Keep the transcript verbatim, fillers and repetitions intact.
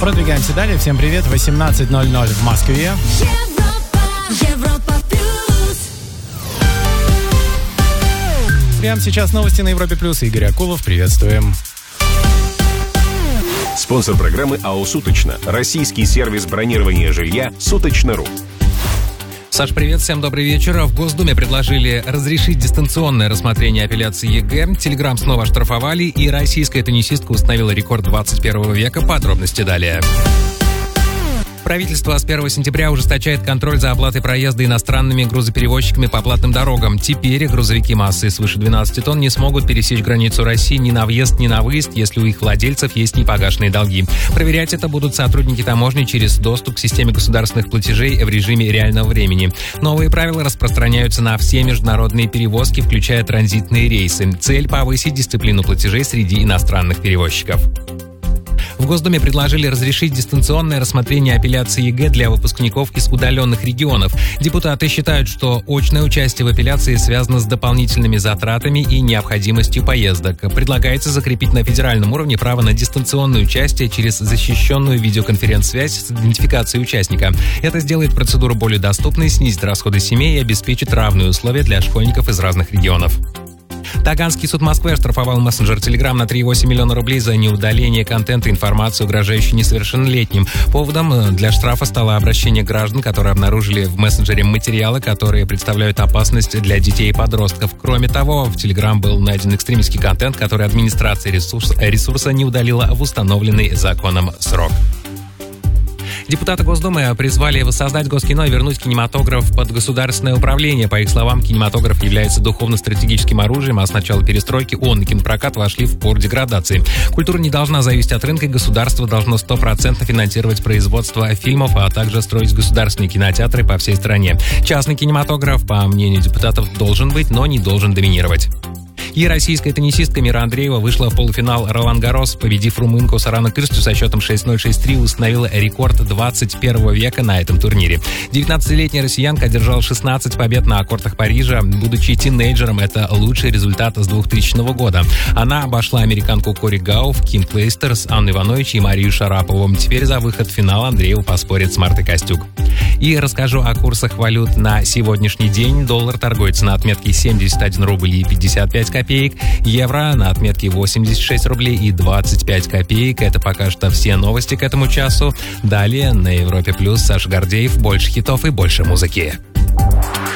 Продвигаемся далее. Всем привет. восемнадцать ноль ноль в Москве. Европа, Европа плюс. Прямо сейчас новости на Европе плюс. Игорь Акулов. Приветствуем. Спонсор программы АО «Суточно». Российский сервис бронирования жилья «Суточно.ру». Саш, привет, всем добрый вечер. В Госдуме предложили разрешить дистанционное рассмотрение апелляции ЕГЭ. Телеграм снова оштрафовали, и российская теннисистка установила рекорд двадцать первого века. Подробности далее. Правительство с первого сентября ужесточает контроль за оплатой проезда иностранными грузоперевозчиками по платным дорогам. Теперь грузовики массой свыше двенадцати тонн не смогут пересечь границу России ни на въезд, ни на выезд, если у их владельцев есть непогашенные долги. Проверять это будут сотрудники таможни через доступ к системе государственных платежей в режиме реального времени. Новые правила распространяются на все международные перевозки, включая транзитные рейсы. Цель – повысить дисциплину платежей среди иностранных перевозчиков. В Госдуме предложили разрешить дистанционное рассмотрение апелляции ЕГЭ для выпускников из удаленных регионов. Депутаты считают, что очное участие в апелляции связано с дополнительными затратами и необходимостью поездок. Предлагается закрепить на федеральном уровне право на дистанционное участие через защищенную видеоконференц-связь с идентификацией участника. Это сделает процедуру более доступной, снизит расходы семей и обеспечит равные условия для школьников из разных регионов. Таганский суд Москвы оштрафовал мессенджер Telegram на три целых восемь миллиона рублей за неудаление контента и информации, угрожающей несовершеннолетним. Поводом для штрафа стало обращение граждан, которые обнаружили в мессенджере материалы, которые представляют опасность для детей и подростков. Кроме того, в Telegram был найден экстремистский контент, который администрация ресурс, ресурса не удалила в установленный законом срок. Депутаты Госдумы призвали воссоздать Госкино и вернуть кинематограф под государственное управление. По их словам, кинематограф является духовно-стратегическим оружием, а с начала перестройки он и кинопрокат вошли в пор деградации. Культура не должна зависеть от рынка, и государство должно стопроцентно финансировать производство фильмов, а также строить государственные кинотеатры по всей стране. Частный кинематограф, по мнению депутатов, должен быть, но не должен доминировать. И российская теннисистка Мира Андреева вышла в полуфинал Ролан-Гаррос, победив румынку Сарану Кырстю со счетом шесть ноль шесть три, установила рекорд двадцать первого века на этом турнире. девятнадцатилетняя россиянка одержала шестнадцать побед на кортах Парижа. Будучи тинейджером, это лучший результат с двухтысячного года. Она обошла американку Кори Гауф, Ким Клейстерс, Анну Иванович и Марию Шарапову. Теперь за выход в финал Андреева поспорит с Мартой Костюк. И расскажу о курсах валют на сегодняшний день. Доллар торгуется на отметке семьдесят один рубль и пятьдесят пять копеек. Евро на отметке восемьдесят шесть рублей и двадцать пять копеек. Это пока что все новости к этому часу. Далее на Европе Плюс Саша Гордеев. Больше хитов и больше музыки.